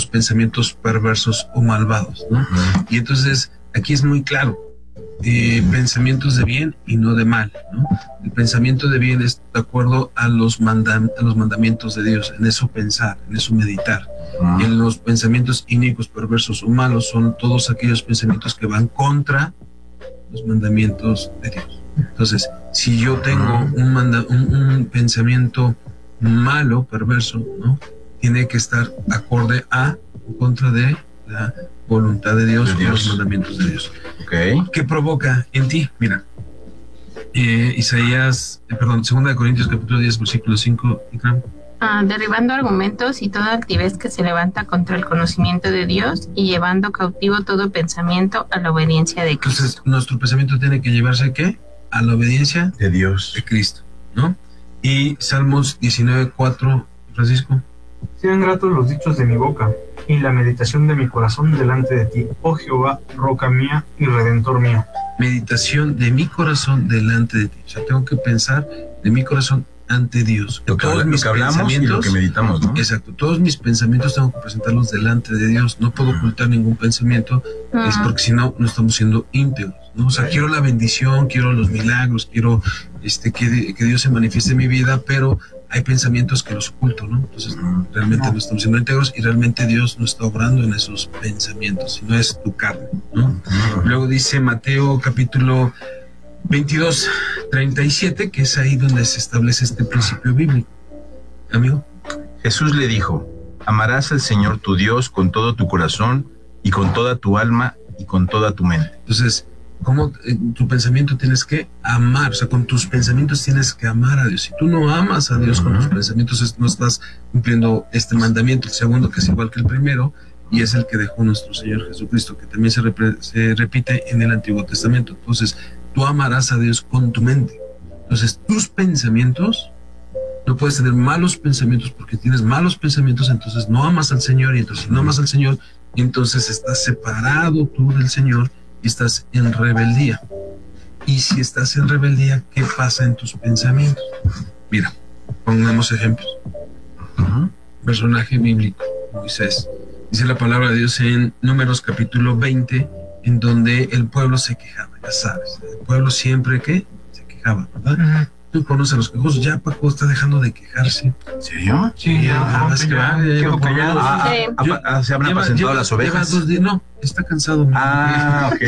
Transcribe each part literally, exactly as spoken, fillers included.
aquellos pensamientos perversos o malvados, ¿no? Uh-huh. Y entonces aquí es muy claro, eh, pensamientos de bien y no de mal, ¿no? El pensamiento de bien es de acuerdo a los, manda- a los mandamientos de Dios, en eso pensar, en eso meditar. Uh-huh. Y en los pensamientos inicuos, perversos o malos son todos aquellos pensamientos que van contra los mandamientos de Dios. Entonces, si yo tengo un, manda- un, un pensamiento malo, perverso, ¿no? Tiene que estar acorde a, en contra de la voluntad de Dios, de Dios. O los mandamientos de Dios. Okay. ¿Qué provoca en ti? Mira, eh, Isaías, eh, perdón, segunda de Corintios capítulo diez, versículo cinco, Ikram. Ah, derribando argumentos y toda altivez que se levanta contra el conocimiento de Dios y llevando cautivo todo pensamiento a la obediencia de Cristo. Entonces, nuestro pensamiento tiene que llevarse, ¿qué? A la obediencia de Dios, de Cristo, ¿no? Y Salmos diecinueve, cuatro, Francisco. Sean gratos los dichos de mi boca y la meditación de mi corazón delante de ti, oh Jehová, roca mía y redentor mío. Meditación de mi corazón delante de ti. O sea, tengo que pensar de mi corazón ante Dios. Lo que, todos lo mis que hablamos y lo que meditamos, ¿no? Exacto. Todos mis pensamientos tengo que presentarlos delante de Dios. No puedo ocultar ningún pensamiento, uh-huh. es porque si no, no estamos siendo íntegros, ¿no? O sea, quiero la bendición, quiero los milagros, quiero este que, que Dios se manifieste en mi vida, pero hay pensamientos que los oculto, ¿no? Entonces, uh-huh. realmente no. no estamos siendo íntegros y realmente Dios no está obrando en esos pensamientos, sino es tu carne, ¿no? Uh-huh. Luego dice Mateo capítulo veintidós, treinta y siete, que es ahí donde se establece este principio bíblico. Amigo. Jesús le dijo, amarás al Señor tu Dios con todo tu corazón y con toda tu alma y con toda tu mente. Entonces, ¿cómo eh, tu pensamiento tienes que amar? O sea, con tus pensamientos tienes que amar a Dios. Si tú no amas a Dios uh-huh. con tus pensamientos, no estás cumpliendo este mandamiento, el segundo, que es igual que el primero, y es el que dejó nuestro Señor Jesucristo, que también se, repre- se repite en el Antiguo Testamento. Entonces, tú amarás a Dios con tu mente. Entonces, tus pensamientos, no puedes tener malos pensamientos porque tienes malos pensamientos, entonces no amas al Señor, y entonces si no amas al Señor, entonces estás separado tú del Señor y estás en rebeldía. Y si estás en rebeldía, ¿qué pasa en tus pensamientos? Mira, pongamos ejemplos. Uh-huh. Personaje bíblico, Moisés. Dice la palabra de Dios en Números capítulo veinte, en donde el pueblo se quejaba, ya sabes. El pueblo siempre que se quejaba, ¿verdad? Uh-huh. Tú conoces a los quejosos, ya Paco está dejando de quejarse. ¿En serio? Sí, ya, ya, ya, ya, ya, ya quedó callado. Ah, sí. ah, ah, se habrán lleva, presentado lleva, las ovejas. Lleva dos días, no, está cansado. Ah, ok.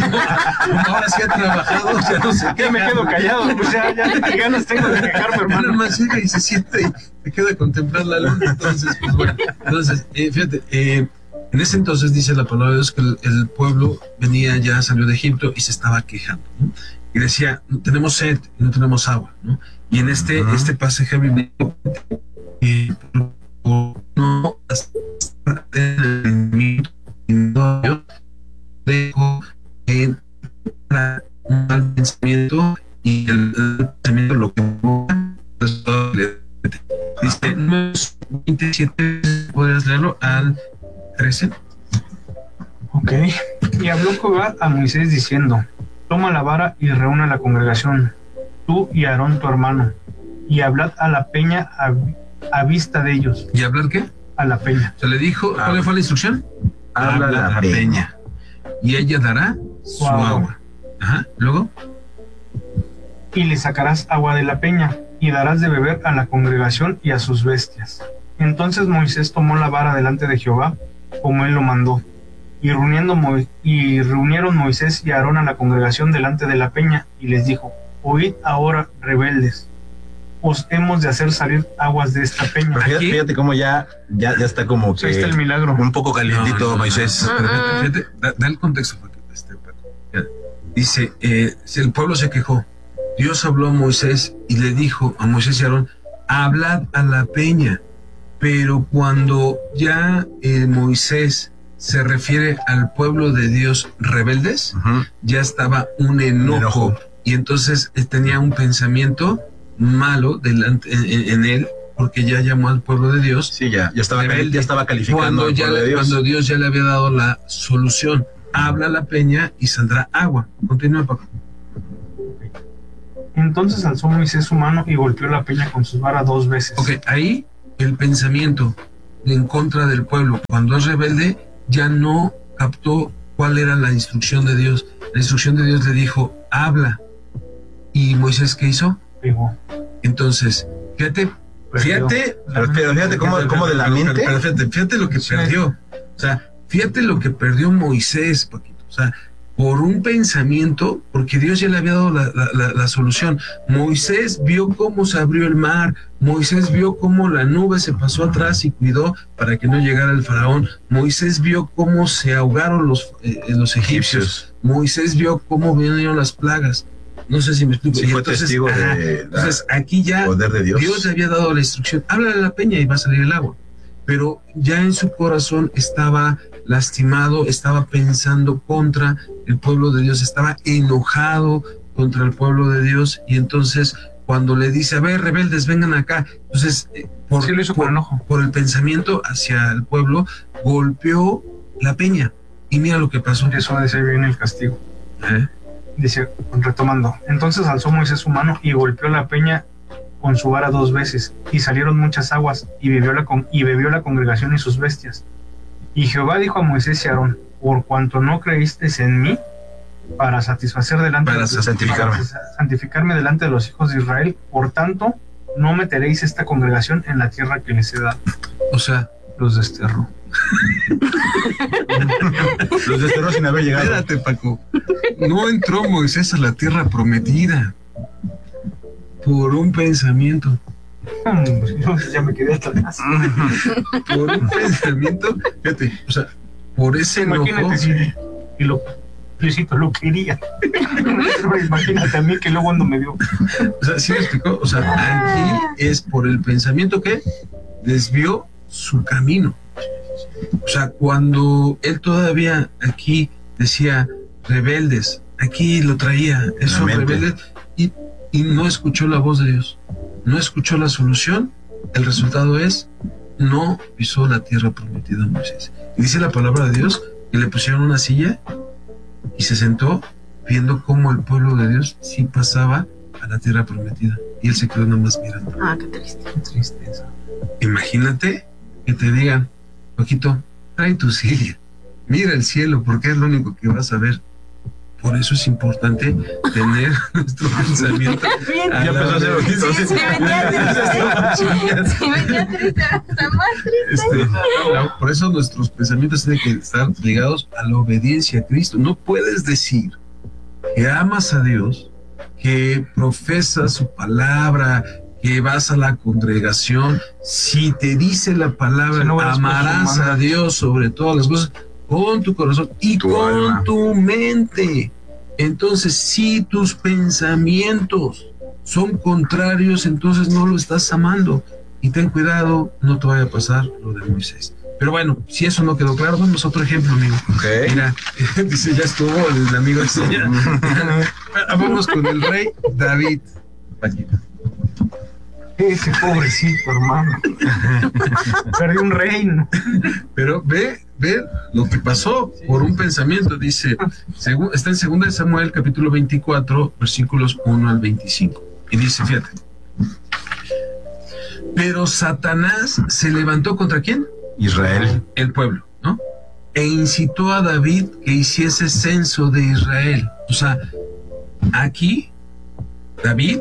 Ahora sí ha trabajado, o sea, no sé qué. Ya me quedo callado, pues ya, ya ganas tengo de quejarme, hermano. Más llega y se siente y se queda a contemplar la luna. Entonces, pues bueno, entonces, eh, fíjate, eh, en ese entonces dice la palabra de Dios que el, el pueblo venía, ya salió de Egipto y se estaba quejando, ¿no? Y decía, tenemos sed y no tenemos agua, ¿no? Y en este, uh-huh. este pasaje bíblico, eh, no dejo en un mal pensamiento y el, el pensamiento lo que dice veintisiete, ¿puedes leerlo? Al trece. Ok. Y habló Jehová a Moisés diciendo, toma la vara y reúne a la congregación, tú y Aarón tu hermano, y hablad a la peña a, a vista de ellos. ¿Y hablar qué? A la peña. Se le dijo, ¿cuál ah, fue la instrucción? Habla a la, la peña. peña. Y ella dará su wow. agua. Ajá, luego. Y le sacarás agua de la peña, y darás de beber a la congregación y a sus bestias. Entonces Moisés tomó la vara delante de Jehová, como él lo mandó. Y, reuniendo Mo- y reunieron Moisés y Aarón a la congregación delante de la peña, y les dijo, oíd ahora, rebeldes, os hemos de hacer salir aguas de esta peña. Pero fíjate, fíjate cómo ya, ya, ya está como que... Ahí está el milagro. Un poco calientito, no, no, Moisés. No, no, no. Fíjate, fíjate, da, da el contexto. Este, dice, eh, el pueblo se quejó. Dios habló a Moisés y le dijo a Moisés y a Aarón, hablad a la peña. Pero cuando ya eh, Moisés se refiere al pueblo de Dios rebeldes, uh-huh. ya estaba un enojo, enojo. Y entonces eh, tenía un pensamiento malo delante, en, en él, porque ya llamó al pueblo de Dios. Sí, ya, ya, estaba, rebelde, ya estaba calificando cuando, ya, de Dios. cuando Dios ya le había dado la solución. Habla la peña y saldrá agua. Continúa, Paco. Entonces alzó Moisés su mano y golpeó la peña con sus varas dos veces. Ok, ahí el pensamiento en contra del pueblo. Cuando es rebelde, ya no captó cuál era la instrucción de Dios. La instrucción de Dios le dijo, habla. ¿Y Moisés qué hizo? Pegó. Entonces, fíjate, fíjate, Pero, pero fíjate cómo, cómo de la pero, mente. pero fíjate, fíjate lo que Sí. perdió. O sea, fíjate lo que perdió Moisés, Paquito. O sea, por un pensamiento, porque Dios ya le había dado la, la, la, la solución. Moisés vio cómo se abrió el mar, Moisés vio cómo la nube se pasó atrás y cuidó para que no llegara el faraón. Moisés vio cómo se ahogaron los, eh, los egipcios. Moisés vio cómo vinieron las plagas. No sé si me explico. Sí, Y fue entonces, testigo ajá, de entonces aquí ya poder de Dios. Dios le había dado la instrucción, háblale a la peña y va a salir el agua. Pero ya en su corazón estaba lastimado, estaba pensando contra el pueblo de Dios, estaba enojado contra el pueblo de Dios, y entonces cuando le dice, a ver, rebeldes, vengan acá, entonces eh, por, Sí, lo hizo por, con enojo. por el pensamiento hacia el pueblo, golpeó la peña, y mira lo que pasó. Eso de ser viene el castigo. ¿Eh? Dice, retomando, entonces alzó Moisés su mano y golpeó la peña con su vara dos veces, y salieron muchas aguas, y bebió la, con- y bebió la congregación y sus bestias. Y Jehová dijo a Moisés y a Aarón, por cuanto no creísteis en mí, para satisfacer delante Para de los- santificarme. para santificarme delante de los hijos de Israel, por tanto, no meteréis esta congregación en la tierra que les he dado. O sea, los desterró. Los desterró sin haber llegado. Espérate, Paco. No entró Moisés a la tierra prometida por un pensamiento. Yo ya me quedé atrás. Por un pensamiento, fíjate, o sea, por ese enojo. Imagínate si y lo, Luisito lo quería. Pero imagínate a mí que luego no me dio. O sea, ¿sí me explicó? O sea, aquí es por el pensamiento que desvió su camino. O sea, cuando él todavía aquí decía rebeldes, aquí lo traía, esos mente. rebeldes, y, y no escuchó la voz de Dios, no escuchó la solución, el resultado es, no pisó la tierra prometida a Moisés. Y dice la palabra de Dios que le pusieron una silla y se sentó viendo cómo el pueblo de Dios sí pasaba a la tierra prometida. Y él se quedó nada más mirando. Ah, qué triste. Qué tristeza. Imagínate que te digan, Paquito, trae tu silla, mira el cielo, porque es lo único que vas a ver. Por eso es importante tener nuestro pensamiento. a Ya la empezó a hacer vez. ojitos. Sí, venía triste. Sí, venía triste, hasta más triste. Este, la- por eso nuestros pensamientos tienen que estar ligados a la obediencia a Cristo. No puedes decir que amas a Dios, que profesas su palabra, que vas a la congregación, si te dice la palabra, Si no vas con su amarás mano. a Dios sobre todas las cosas, con tu corazón y Tu con alma. tu mente. Entonces, si tus pensamientos son contrarios, entonces no lo estás amando. Y ten cuidado, no te vaya a pasar lo de Moisés. Pero bueno, si eso no quedó claro, vamos a otro ejemplo, amigo. Ok. Mira, dice, ya estuvo, el amigo dice, ya. Vamos con el rey David. Paquito. Ese pobrecito, hermano. Perdió un reino. Pero ve, ve lo que pasó por un pensamiento. Dice, segu- está en segunda de Samuel, capítulo veinticuatro, versículos uno al veinticinco. Y dice, fíjate. Pero Satanás se levantó contra quién? Israel. El pueblo, ¿no? E incitó a David que hiciese censo de Israel. O sea, aquí David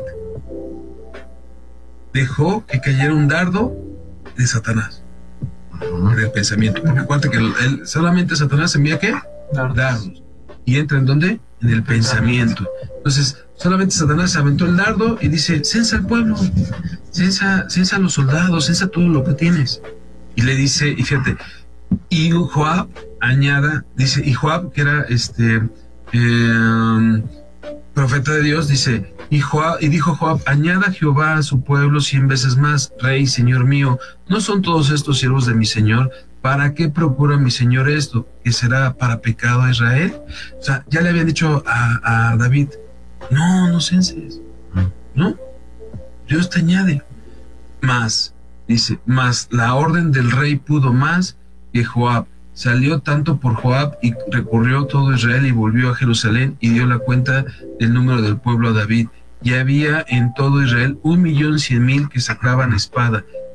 dejó que cayera un dardo de Satanás en el pensamiento. Porque acuérdate que él, solamente Satanás envía ¿qué? Dardos. ¿Y entra en dónde? En el pensamiento. Entonces, solamente Satanás se aventó el dardo y dice, censa al pueblo, censa, censa a los soldados, censa todo lo que tienes. Y le dice, y fíjate, y Joab añada, dice, y Joab, que era este eh, profeta de Dios, dice, y, Joab, y dijo Joab, añada Jehová a su pueblo cien veces más, rey, señor mío, ¿no son todos estos siervos de mi señor? ¿Para qué procura mi señor esto? ¿Que será para pecado a Israel? O sea, ya le habían dicho a, a David, no, no censes, ¿no? Dios te añade. Más, dice, más la orden del rey pudo más que Joab. Salió tanto por Joab y recorrió todo Israel y volvió a Jerusalén y dio la cuenta del número del pueblo a David. Y había en todo Israel un millón cien mil que sacaban espada.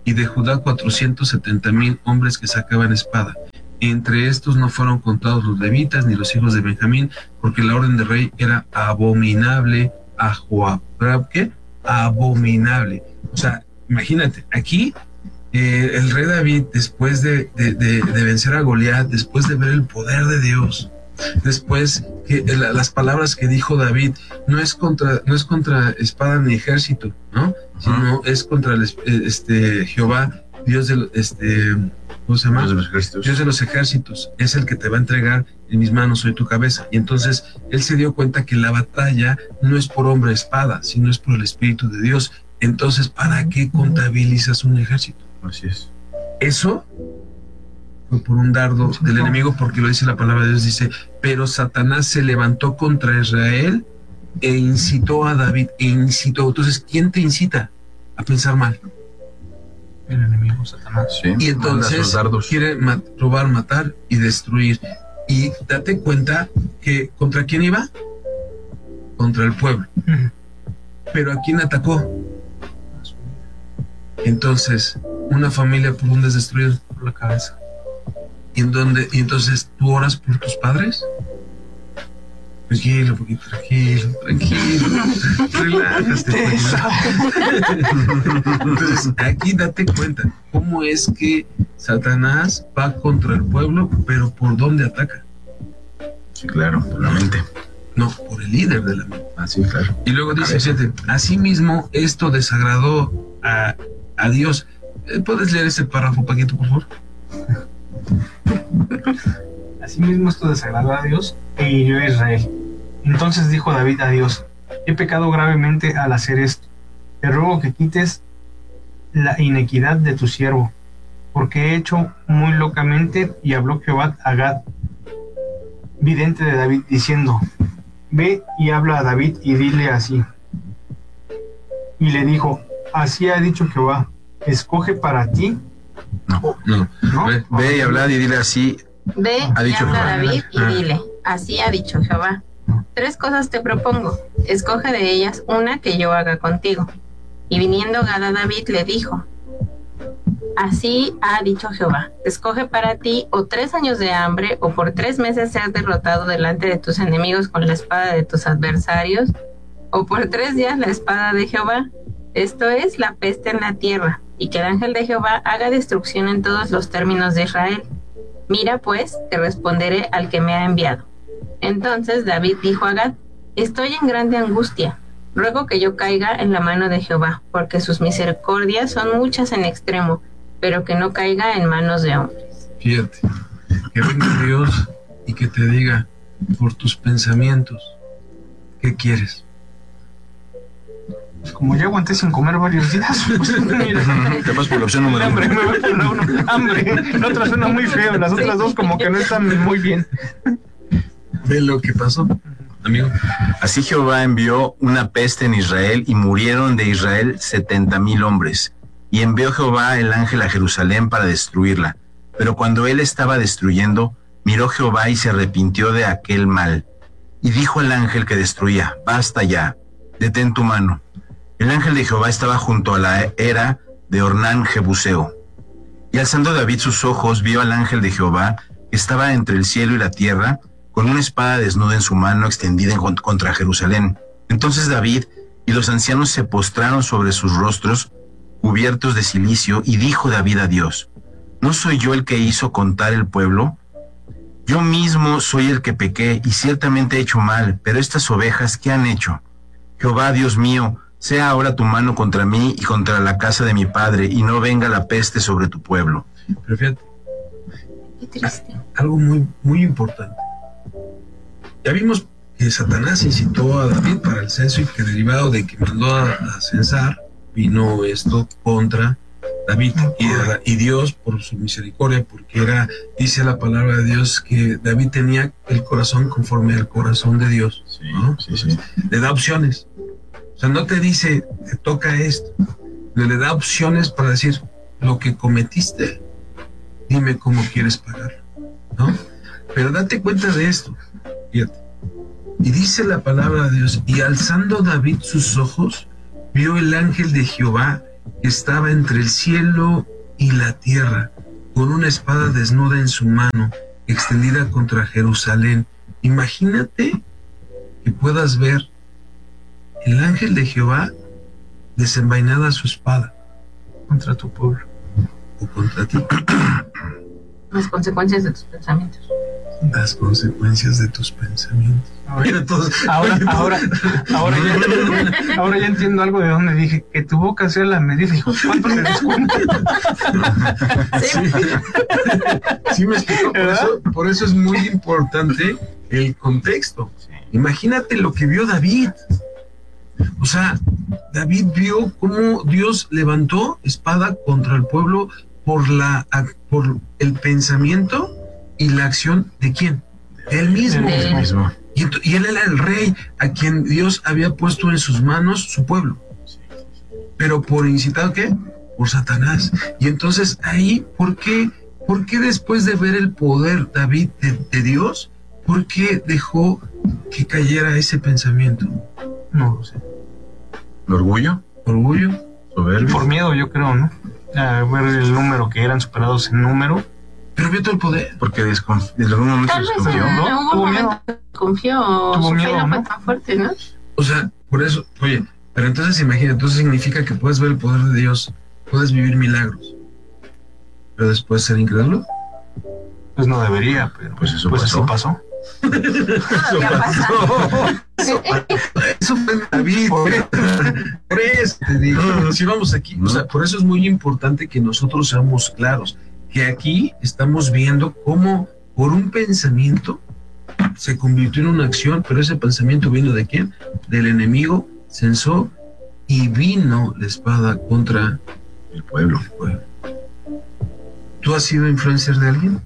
y de Judá cuatrocientos setenta mil hombres que sacaban espada. Entre estos no fueron contados los levitas ni los hijos de Benjamín, porque la orden del rey era abominable a Joab. ¿Qué? Abominable. O sea, imagínate, aquí eh, el rey David, después de, de, de, de vencer a Goliat, después de ver el poder de Dios, después que la, las palabras que dijo David, no es contra, no es contra espada ni ejército, ¿no? Sino uh-huh. es contra el, este Jehová, Dios de este, ¿cómo se llama? Dios de los ejércitos. Dios de los ejércitos, es el que te va a entregar, en mis manos soy tu cabeza. Y entonces él se dio cuenta que la batalla no es por hombre espada, sino es por el Espíritu de Dios. Entonces, ¿para qué contabilizas un ejército? Así es. Eso fue por un dardo del enemigo, porque lo dice la palabra de Dios, dice, pero Satanás se levantó contra Israel e incitó a David, e incitó. Entonces, ¿quién te incita a pensar mal? El enemigo, Satanás. Sí, y entonces quiere ma- robar, matar y destruir. Y date cuenta que ¿contra quién iba? Contra el pueblo. Uh-huh. Pero ¿a quién atacó? Entonces, una familia, ¿por dónde es destruida? Por la cabeza. ¿Y en dónde? ¿Y entonces tú oras por tus padres? Tranquilo, poquito, tranquilo, tranquilo. Relájate. Entonces, aquí date cuenta cómo es que Satanás va contra el pueblo, pero ¿por dónde ataca? Sí, claro, por la mente. No, por el líder de la mente. Ah, sí, claro. Y luego dice, fíjate, asimismo esto desagradó a, a Dios. ¿Puedes leer ese párrafo, Paquito, por favor? Asimismo esto desagradó a Dios e hirió a Israel. Entonces dijo David a Dios: he pecado gravemente al hacer esto. Te ruego que quites la inequidad de tu siervo, porque he hecho muy locamente. Y habló Jehová a Gad, vidente de David, diciendo: ve y habla a David y dile así. Y le dijo: así ha dicho Jehová, escoge para ti. No, no. ¿No? Ve, ve y habla y dile así. Ve ha dicho y habla Jehová. a David y Ah. dile, así ha dicho Jehová. Tres cosas te propongo, escoge de ellas una que yo haga contigo. Y viniendo Gad a David le dijo: así ha dicho Jehová, escoge para ti o tres años de hambre, o por tres meses ser derrotado delante de tus enemigos con la espada de tus adversarios, o por tres días la espada de Jehová, esto es, la peste en la tierra, y que el ángel de Jehová haga destrucción en todos los términos de Israel. Mira pues, te responderé al que me ha enviado. Entonces David dijo a Gad: estoy en grande angustia, ruego que yo caiga en la mano de Jehová, porque sus misericordias son muchas en extremo, pero que no caiga en manos de hombres. Fíjate, que venga Dios y que te diga por tus pensamientos, ¿qué quieres? Como ya aguanté sin comer varios días, pues mira, Te vas por la opción número hambre, uno. me voy por la uno. Hambre. La otra suena muy feo, las otras dos como que no están muy bien. Ve lo que pasó, amigo. Así Jehová envió una peste en Israel y murieron de Israel setenta mil hombres. Y envió Jehová el ángel a Jerusalén para destruirla. Pero cuando él estaba destruyendo, miró Jehová y se arrepintió de aquel mal. Y dijo al ángel que destruía: basta ya, detén tu mano. El ángel de Jehová estaba junto a la era de Ornán Jebuseo. Y alzando David sus ojos, vio al ángel de Jehová, que estaba entre el cielo y la tierra, con una espada desnuda en su mano extendida en contra Jerusalén. Entonces David y los ancianos se postraron sobre sus rostros, cubiertos de cilicio, y dijo David a Dios: ¿no soy yo el que hizo contar el pueblo? Yo mismo soy el que pequé, y ciertamente he hecho mal, pero estas ovejas, ¿qué han hecho? Jehová, Dios mío, sea ahora tu mano contra mí y contra la casa de mi padre, y no venga la peste sobre tu pueblo. Pero fíjate, Qué triste. algo muy, muy importante. Ya vimos que Satanás incitó a David para el censo y que derivado de que mandó a, a censar, vino esto contra David. Y, y Dios, por su misericordia, porque era, dice la palabra de Dios, que David tenía el corazón conforme al corazón de Dios, ¿no? Sí, sí. Le da opciones. O sea, no te dice, te toca esto. Le da opciones para decir, lo que cometiste, dime cómo quieres pagarlo, ¿no? Pero date cuenta de esto, fíjate. Y dice la palabra de Dios: y alzando David sus ojos, vio el ángel de Jehová que estaba entre el cielo y la tierra, con una espada desnuda en su mano, extendida contra Jerusalén. Imagínate que puedas ver el ángel de Jehová desenvainada su espada Contra tu pueblo. o contra ti. Las consecuencias de tus pensamientos. Las consecuencias de tus pensamientos. Ahora, Mira, todos- ahora, oye, todos- ahora, ahora, ya, ahora ya entiendo algo de donde dije que tu boca sea la medida. Dijo, ¿cuánto te descuento? Sí. Sí, me explico. Por ¿Verdad? eso, por eso es muy importante el contexto. Imagínate lo que vio David. O sea, David vio cómo Dios levantó espada contra el pueblo por la por el pensamiento y la acción de quién, de él mismo. De él. Mismo. Y, ent- y él era el rey a quien Dios había puesto en sus manos su pueblo. Pero por incitado, ¿qué? Por Satanás. Y entonces ahí, ¿por qué, por qué después de ver el poder David de, de Dios, por qué dejó que cayera ese pensamiento? No lo sé. ¿El orgullo? ¿Orgullo? ¿Soberbia? Por miedo, yo creo, ¿no? A ver el número que eran superados en número. Pero vio todo el poder. Porque desconf- en algún momento Tal vez en desconfió. ¿no? algún Tuvo momento miedo. confió, Tuvo su fe miedo, no fue ¿no? tan fuerte, ¿no? O sea, por eso, oye, pero entonces imagina, entonces significa que puedes ver el poder de Dios, puedes vivir milagros, pero después ser incrédulo. Pues no debería, pero Pues eso pues pasó. así pasó. Todavía pasa. Eso, eso fue David. Por eso te digo. Si vamos aquí, o sea, por eso es muy importante que nosotros seamos claros, que aquí estamos viendo cómo por un pensamiento se convirtió en una acción, pero ese pensamiento vino de quién? Del enemigo, censó y vino la espada contra El pueblo. el pueblo. ¿Tú has sido influencer de alguien?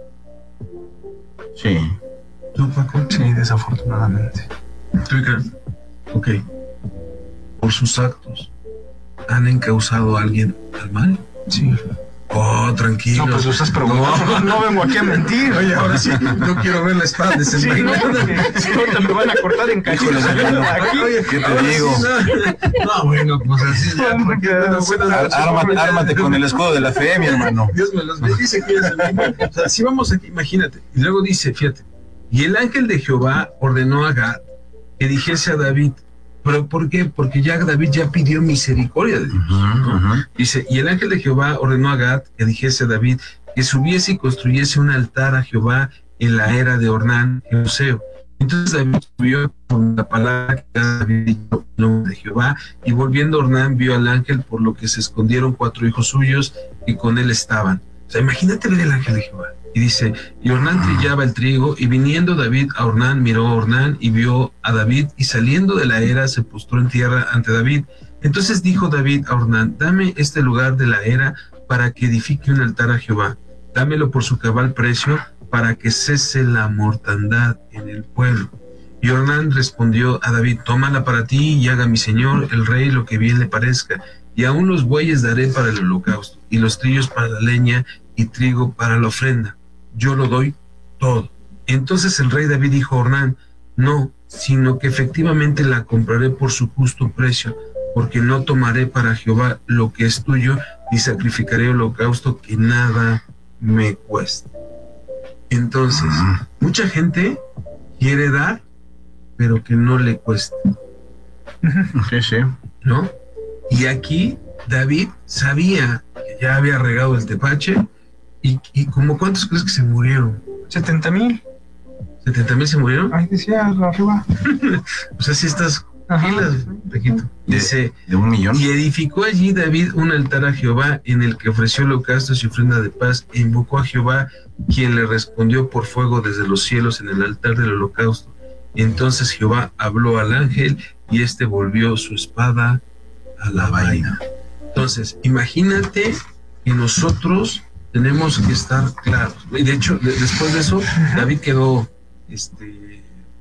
Sí. ¿Tú, Paco? Sí, desafortunadamente. ¿Tú, Iker? Ok. Por sus actos, ¿han encausado a alguien al mal? Sí. Oh, tranquilo. No, pues lo estás preguntando. No, no vengo aquí a mentir. Oye, ahora sí, no quiero ver la espada Sí, no, desenvainada. porque si ahorita me van a cortar en cachitos. Híjole, Sereno. Aquí. Oye, ¿Qué te ahora sí, digo? no. No, bueno, pues así ya. No, ¿para qué? no, Bueno, buenas Ar- noches. ármate, ármate con el escudo de la fe, mi hermano. Dios me los bendice, cuídense bien. O sea, si vamos aquí, imagínate. Y luego dice, fíjate, y el ángel de Jehová ordenó a Gad que dijese a David, ¿pero por qué? Porque ya David ya pidió misericordia de Dios. Ujú, ujú. Dice, y el ángel de Jehová ordenó a Gad que dijese a David que subiese y construyese un altar a Jehová en la era de Ornán, Jebuseo. Entonces David subió con la palabra que Gad había dicho en nombre de Jehová, y volviendo Ornán vio al ángel, por lo que se escondieron cuatro hijos suyos que con él estaban. O sea, imagínate ver el ángel de Jehová. Y dice, y Ornán trillaba el trigo, y viniendo David a Ornán, miró a Ornán y vio a David, y saliendo de la era se postró en tierra ante David. Entonces dijo David a Ornán, dame este lugar de la era para que edifique un altar a Jehová. Dámelo por su cabal precio para que cese la mortandad en el pueblo. Y Ornán respondió a David, tómala para ti y haga mi señor el rey lo que bien le parezca. Y aún los bueyes daré para el holocausto, y los trillos para la leña, y trigo para la ofrenda. Yo lo doy todo. Entonces el rey David dijo a Ornán, no, sino que efectivamente la compraré por su justo precio, porque no tomaré para Jehová lo que es tuyo, ni sacrificaré holocausto que nada me cueste. Entonces, Ujú. mucha gente quiere dar, pero que no le cueste, Sí, sí. ¿no? Y aquí David sabía que ya había regado el tepache, y, y como cuántos crees que se murieron, setenta mil. setenta mil se murieron. Ahí decía arriba. O sea, si estás Ajá. pilas, Paquito. Dice, De un millón. y edificó allí David un altar a Jehová, en el que ofreció holocaustos y ofrenda de paz, e invocó a Jehová, quien le respondió por fuego desde los cielos en el altar del holocausto. Entonces Jehová habló al ángel, y éste volvió su espada a la vaina. Entonces, imagínate que nosotros tenemos que estar claros. Y de hecho, de- después de eso, David quedó este,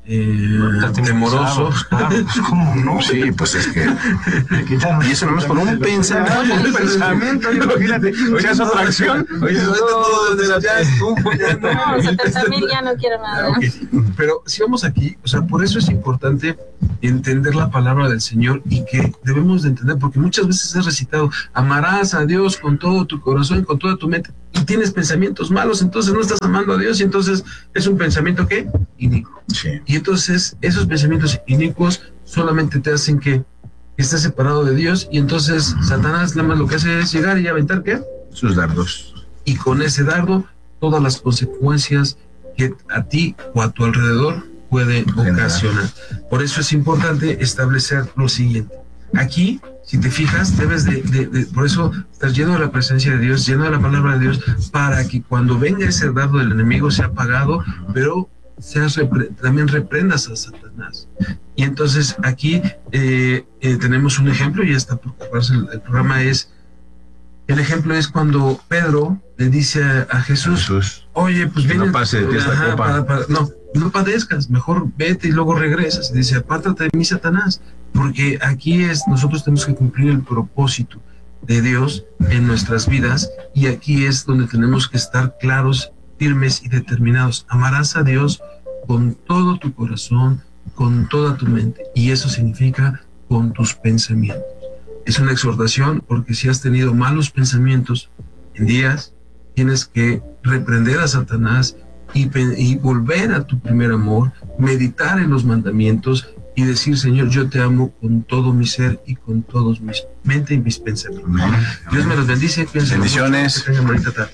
eh, temoroso. Claro, pues, ¿cómo no? Sí, pues es que... Le quitaron Y eso nomás por un pensamiento. un pensamiento, imagínate. O sea, es otra acción. Oye, no, no, no, ya estuvo, ya no. No, setenta mil ya no quiero nada. Ok, pero si vamos aquí, o sea, por eso es importante entender la palabra del Señor y que debemos de entender, porque muchas veces es recitado, amarás a Dios con todo tu corazón y con toda tu mente, y tienes pensamientos malos, entonces no estás amando a Dios, y entonces es un pensamiento que inicuo. Sí. Y entonces esos pensamientos inicuos solamente te hacen que estés separado de Dios, y entonces Satanás nada más lo que hace es llegar y aventar, ¿qué? Sus dardos. Y con ese dardo, todas las consecuencias que a ti o a tu alrededor puede ocasionar. Por eso es importante establecer lo siguiente. Aquí, si te fijas, debes de, de, de, por eso estás lleno de la presencia de Dios, lleno de la palabra de Dios, para que cuando venga ese dardo del enemigo sea apagado, pero seas repre- también reprendas a Satanás. Y entonces aquí eh, eh, tenemos un ejemplo, y está por acabarse el, el programa, es el ejemplo es cuando Pedro le dice a, a Jesús, Jesús. oye, pues Que viene... no pase de ti esta Ajá, copa. para- para- no, no padezcas, mejor vete y luego regresas. Y dice, apártate de mí, Satanás, porque aquí es, nosotros tenemos que cumplir el propósito de Dios en nuestras vidas, y aquí es donde tenemos que estar claros, firmes y determinados. Amarás a Dios con todo tu corazón, con toda tu mente, y eso significa con tus pensamientos. Es una exhortación, porque si has tenido malos pensamientos en días, tienes que reprender a Satanás y, pe- y volver a tu primer amor, meditar en los mandamientos y decir, Señor, yo te amo con todo mi ser y con todos mis mente y mis pensamientos. Amén. Dios me los bendice. Cuídense mucho, Bendiciones. que tengan bonita tarde.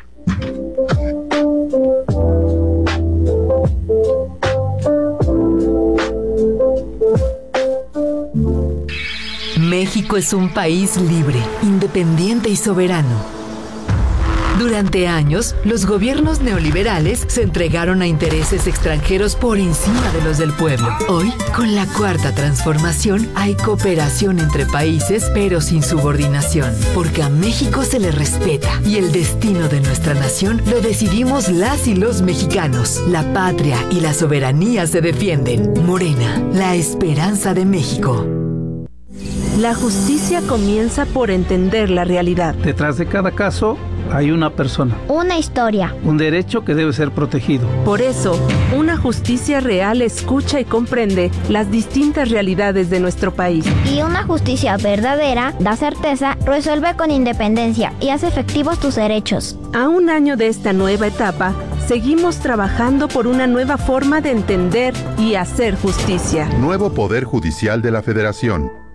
México es un país libre, independiente y soberano. Durante años, los gobiernos neoliberales se entregaron a intereses extranjeros por encima de los del pueblo. Hoy, con la cuarta transformación, hay cooperación entre países, pero sin subordinación, porque a México se le respeta y el destino de nuestra nación lo decidimos las y los mexicanos. La patria y la soberanía se defienden. Morena, la esperanza de México. La justicia comienza por entender la realidad. Detrás de cada caso hay una persona, Una historia. un derecho que debe ser protegido. Por eso, una justicia real escucha y comprende las distintas realidades de nuestro país. Y una justicia verdadera da certeza, resuelve con independencia y hace efectivos tus derechos. A un año de esta nueva etapa, seguimos trabajando por una nueva forma de entender y hacer justicia. Nuevo Poder Judicial de la Federación.